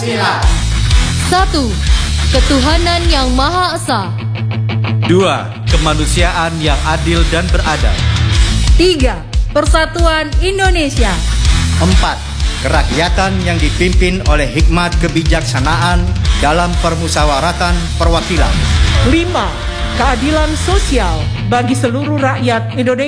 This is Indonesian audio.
Pancasila. 1. Ketuhanan yang Maha Esa. 2. Kemanusiaan yang adil dan beradab. 3. Persatuan Indonesia. 4. Kerakyatan yang dipimpin oleh hikmat kebijaksanaan dalam permusyawaratan perwakilan. 5. Keadilan sosial bagi seluruh rakyat Indonesia.